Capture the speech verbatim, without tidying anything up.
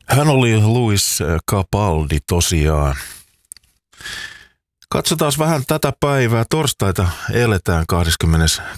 Hän oli Lewis Capaldi tosiaan. Katsotaan vähän tätä päivää. Torstaita eletään kahdeskymmenes